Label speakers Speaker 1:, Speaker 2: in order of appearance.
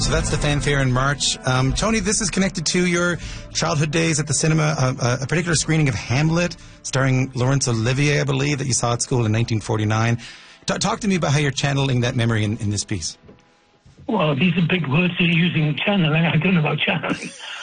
Speaker 1: So that's the fanfare in March. Tony, this is connected to your childhood days at the cinema, a particular screening of Hamlet, starring Laurence Olivier, I believe, that you saw at school in 1949. Talk to me about how you're channeling that memory in this piece.
Speaker 2: Well, these are big words you're using, channeling. I don't know about channeling.